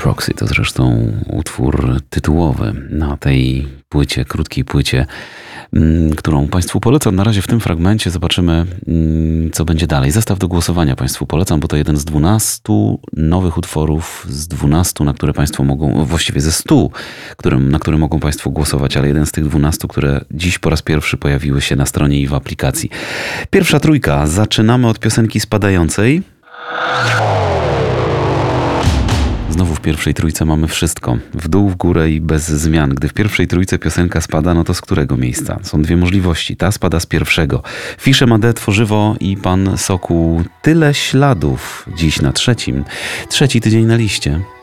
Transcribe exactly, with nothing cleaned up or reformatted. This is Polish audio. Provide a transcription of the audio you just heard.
Proxy to zresztą utwór tytułowy na tej płycie, krótkiej płycie, którą Państwu polecam. Na razie w tym fragmencie zobaczymy, co będzie dalej. Zestaw do głosowania Państwu polecam, bo to jeden z dwunastu nowych utworów, z dwunastu, na które Państwo mogą, właściwie ze stu, którym, na które mogą Państwo głosować, ale jeden z tych dwunastu, które dziś po raz pierwszy pojawiły się na stronie i w aplikacji. Pierwsza trójka. Zaczynamy od piosenki spadającej. Znowu w pierwszej trójce mamy wszystko. W dół, w górę i bez zmian. Gdy w pierwszej trójce piosenka spada, no to z którego miejsca? Są dwie możliwości. Ta spada z pierwszego. Fisze Made, Tworzywo i Pan Sokół. Tyle śladów dziś na trzecim. Trzeci tydzień na liście.